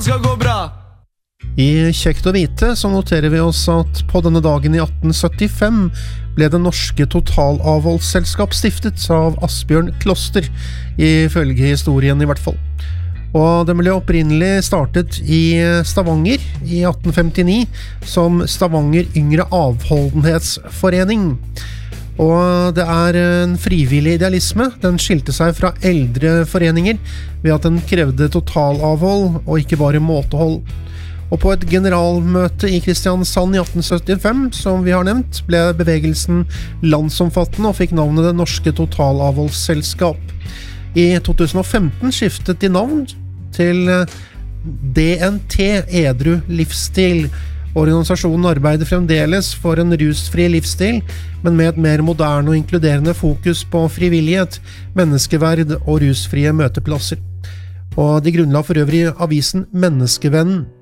alt skal gå bra. I Kjekt å vite så noterer vi oss at på denne dagen i 1875 ble det norske totalavholdsselskap stiftet av Asbjørn Kloster, ifølge historien i hvert fall. Og det ble opprinnelig startet i Stavanger i 1859 som Stavanger Yngre Avholdenhetsforening. Og det en frivillig idealisme. Den skilte seg fra eldre foreninger ved at den krevde totalavhold og ikke bare måtehold. Og på et generalmøte i Kristiansand i 1875, som vi har nevnt, ble bevegelsen landsomfattende og fikk navnet Det Norske Totalavholdsselskap. I 2015 skiftet de navn til DNT Edru Livsstil. Organisasjonen arbeider fremdeles for en rusfri livsstil, men med et mer moderne og inkluderende fokus på frivillighet, menneskeverd og rusfrie møteplasser. Og de grunnla for øvrig avisen Menneskevennen.